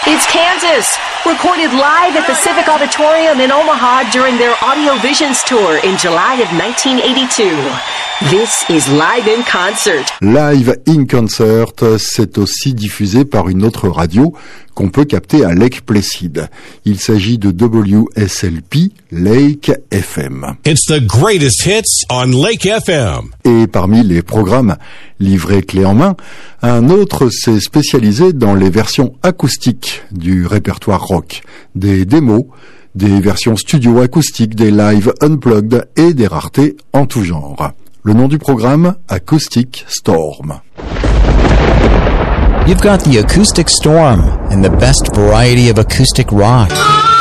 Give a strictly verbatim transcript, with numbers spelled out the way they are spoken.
It's Kansas, recorded live at the Civic Auditorium in Omaha during their Audio Visions tour in July of nineteen eighty-two. This is Live in Concert. Live in Concert, c'est aussi diffusé par une autre radio qu'on peut capter à Lake Placid. Il s'agit de W S L P Lake F M. It's the greatest hits on Lake F M. Et parmi les programmes livrés clé en main, un autre s'est spécialisé dans les versions acoustiques du répertoire rock, des démos, des versions studio acoustiques, des live unplugged et des raretés en tout genre. Le nom du programme, Acoustic Storm. You've got the Acoustic Storm and the best variety of acoustic rock.